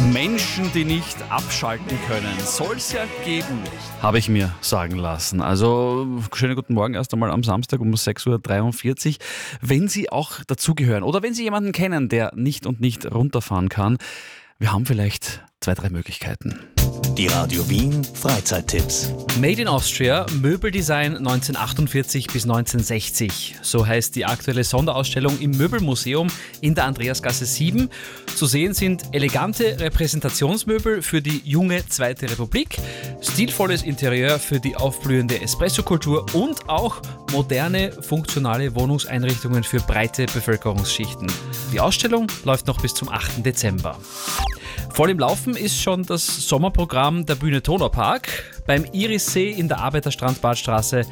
Menschen, die nicht abschalten können, soll es ja geben, habe ich mir sagen lassen. Also schönen guten Morgen erst einmal am Samstag um 6.43 Uhr. Wenn Sie auch dazugehören oder wenn Sie jemanden kennen, der nicht runterfahren kann, wir haben vielleicht 2, 3 Möglichkeiten. Die Radio Wien Freizeittipps. Made in Austria, Möbeldesign 1948 bis 1960. So heißt die aktuelle Sonderausstellung im Möbelmuseum in der Andreasgasse 7. Zu sehen sind elegante Repräsentationsmöbel für die junge Zweite Republik, stilvolles Interieur für die aufblühende Espresso-Kultur und auch moderne, funktionale Wohnungseinrichtungen für breite Bevölkerungsschichten. Die Ausstellung läuft noch bis zum 8. Dezember. Voll im Laufen ist schon das Sommerprogramm der Bühne Donaupark beim Irissee in der Arbeiterstrand-Badstraße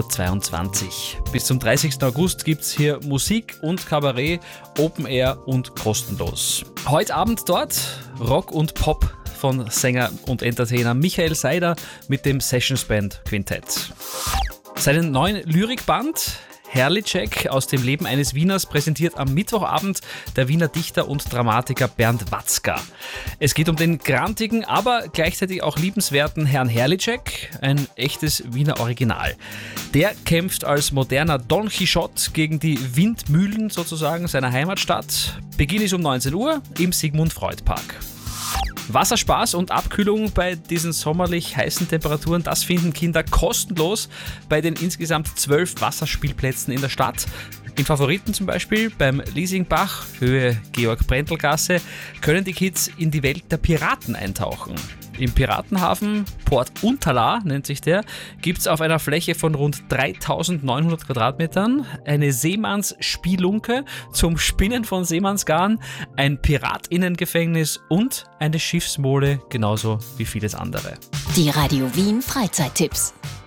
122. Bis zum 30. August gibt es hier Musik und Kabarett, Open Air und kostenlos. Heute Abend dort Rock und Pop von Sänger und Entertainer Michael Seider mit dem Sessionsband Quintett. Seinen neuen Lyrikband Herrlichek aus dem Leben eines Wieners präsentiert am Mittwochabend der Wiener Dichter und Dramatiker Bernd Watzka. Es geht um den grantigen, aber gleichzeitig auch liebenswerten Herrn Herrlichek, ein echtes Wiener Original. Der kämpft als moderner Don Quixote gegen die Windmühlen sozusagen seiner Heimatstadt. Beginn ist um 19 Uhr im Sigmund-Freud-Park. Wasserspaß und Abkühlung bei diesen sommerlich heißen Temperaturen, das finden Kinder kostenlos bei den insgesamt 12 Wasserspielplätzen in der Stadt. In Favoriten zum Beispiel beim Liesingbach, Höhe Georg-Brendel-Gasse, können die Kids in die Welt der Piraten eintauchen. Im Piratenhafen, Port Unterla nennt sich der, gibt es auf einer Fläche von rund 3900 Quadratmetern eine Seemannsspielunke zum Spinnen von Seemannsgarn, ein Piratinnengefängnis und eine Schiffsmole, genauso wie vieles andere. Die Radio Wien Freizeittipps.